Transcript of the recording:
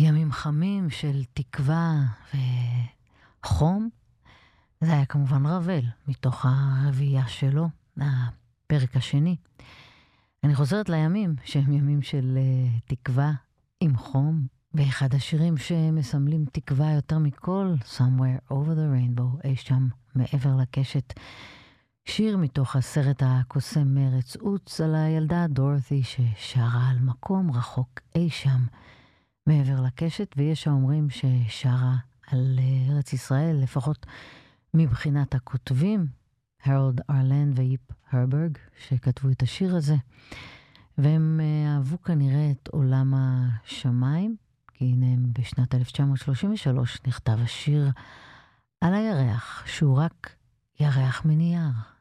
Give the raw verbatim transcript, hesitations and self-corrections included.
ימים חמים של תקווה וחום. זה היה כמובן רבל, מתוך הרביעייה שלו, הפרק השני. אני חוזרת לימים, שהם ימים של uh, תקווה עם חום, ואחד השירים שמסמלים תקווה יותר מכל, Somewhere Over the Rainbow, אי שם מעבר לקשת. שיר מתוך הסרט הקוסם מרץ עוץ על הילדה דורתי ששרה על מקום רחוק אי שם מעבר לקשת, ויש האומרים ששרה על ארץ ישראל, לפחות מבחינת הכותבים, הרולד ארלן ויפ הרברג, שכתבו את השיר הזה, והם אהבו כנראה את עולם השמיים, כי הנה בשנת אלף תשע מאות שלושים ושלוש נכתב השיר על הירח, שהוא רק ירח מנייר.